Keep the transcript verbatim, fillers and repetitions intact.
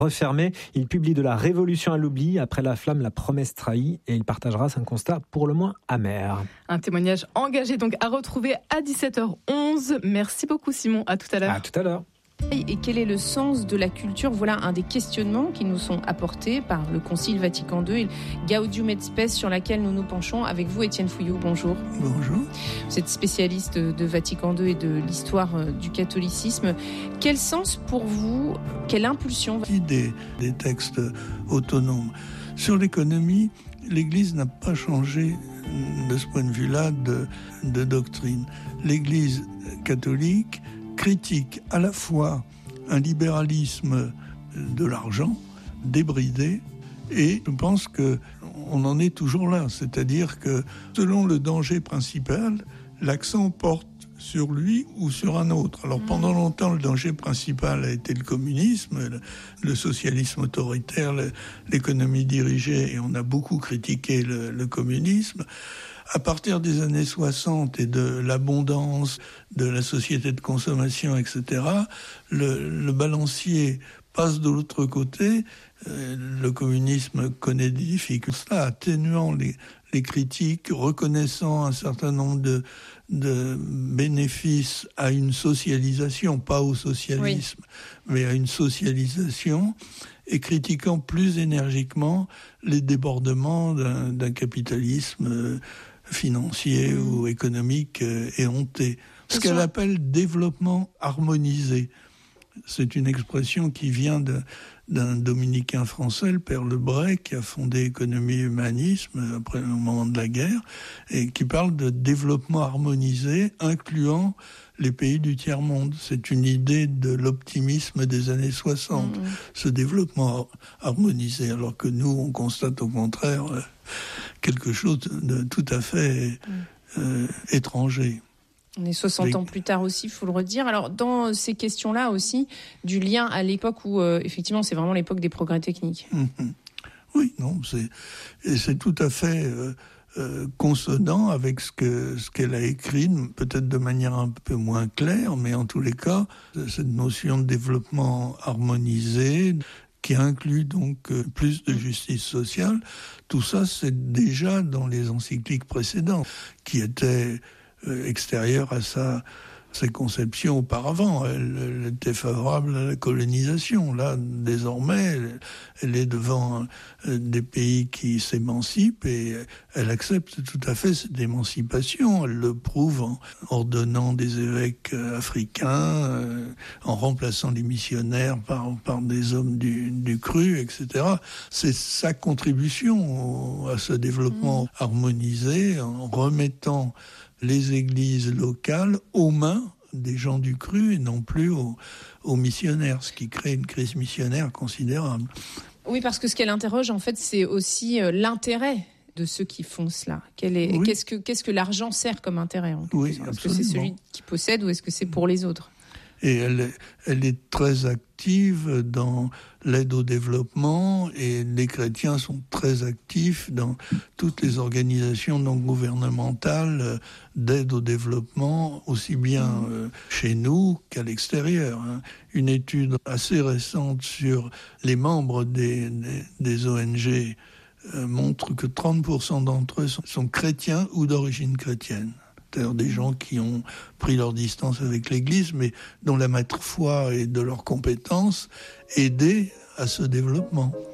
Refermé, il publie de la révolution à l'oubli, après la flamme, la promesse trahie, et il partagera son constat pour le moins amer. Un témoignage engagé donc à retrouver à dix-sept heures onze. Merci beaucoup Simon, à tout à l'heure. À tout à l'heure. Et quel est le sens de la culture ? Voilà un des questionnements qui nous sont apportés par le Concile Vatican deux et Gaudium et Spes, sur laquelle nous nous penchons avec vous, Étienne Fouillou. Bonjour. Bonjour. Vous êtes spécialiste de Vatican deux et de l'histoire du catholicisme. Quel sens pour vous ? Quelle impulsion ? Des, des textes autonomes. Sur l'économie, l'Église n'a pas changé de ce point de vue-là de, de doctrine. L'Église catholique critique à la fois un libéralisme de l'argent débridé, et je pense qu'on en est toujours là. C'est-à-dire que selon le danger principal, l'accent porte sur lui ou sur un autre. Alors pendant longtemps, le danger principal a été le communisme, le, le socialisme autoritaire, le, l'économie dirigée, et on a beaucoup critiqué le, le communisme. À partir des années soixante et de l'abondance de la société de consommation, et cetera, le, le balancier passe de l'autre côté. Euh, le communisme connaît des difficultés, atténuant les, les critiques, reconnaissant un certain nombre de, de bénéfices à une socialisation, pas au socialisme, oui. mais à une socialisation, et critiquant plus énergiquement les débordements d'un, d'un capitalisme euh, financier mmh. ou économique euh, éhonté. Ce qu'elle appelle développement harmonisé. C'est une expression qui vient de, d'un dominicain français, le père Lebray, qui a fondé Économie et Humanisme après le moment de la guerre, et qui parle de développement harmonisé, incluant les pays du tiers-monde. C'est une idée de l'optimisme des années soixante, mmh. ce développement harmonisé, alors que nous, on constate au contraire euh, quelque chose de tout à fait euh, étranger. On est soixante oui. ans plus tard aussi, il faut le redire. Alors, dans ces questions-là aussi, du lien à l'époque où, euh, effectivement, c'est vraiment l'époque des progrès techniques. Mmh. Oui, non, c'est, et c'est tout à fait euh, euh, consonant avec ce, que, ce qu'elle a écrit, peut-être de manière un peu moins claire, mais en tous les cas, cette notion de développement harmonisé, qui inclut donc euh, plus de justice sociale, tout ça, c'est déjà dans les encycliques précédentes, qui étaient euh, extérieures à sa, ses conceptions auparavant. Elle, elle était favorable à la colonisation. Là, désormais, elle, elle est devant euh, des pays qui s'émancipent, et elle accepte tout à fait cette émancipation. Elle le prouve en ordonnant des évêques euh, africains, euh, en remplaçant les missionnaires par, par des hommes du, du cru, et cetera. C'est sa contribution au, à ce développement mmh. harmonisé, en remettant les églises locales aux mains des gens du cru et non plus aux, aux missionnaires, ce qui crée une crise missionnaire considérable. Oui, parce que ce qu'elle interroge, en fait, c'est aussi euh, l'intérêt de ceux qui font cela. Quel est, oui. qu'est-ce que, qu'est-ce que l'argent sert comme intérêt en oui, Est-ce que c'est celui qui possède ou est-ce que c'est pour les autres ? Et elle, elle est très active dans l'aide au développement, et les chrétiens sont très actifs dans toutes les organisations non gouvernementales d'aide au développement, aussi bien euh, chez nous qu'à l'extérieur. Hein. Une étude assez récente sur les membres des, des, des O N G euh, montre que trente pour cent d'entre eux sont, sont chrétiens ou d'origine chrétienne. C'est-à-dire des gens qui ont pris leur distance avec l'Église, mais dont la maître foi et de leurs compétences aidaient à ce développement.